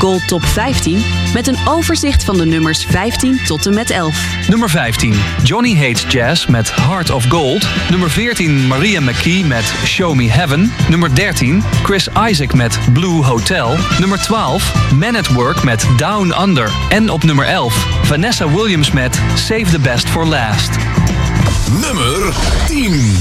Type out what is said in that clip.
Gold Top 15 met een overzicht van de nummers 15 tot en met 11. Nummer 15. Johnny Hates Jazz met Heart of Gold. Nummer 14. Maria McKee met Show Me Heaven. Nummer 13. Chris Isaak met Blue Hotel. Nummer 12. Man at Work met Down Under. En op nummer 11. Vanessa Williams met Save the Best for Last. Nummer 10.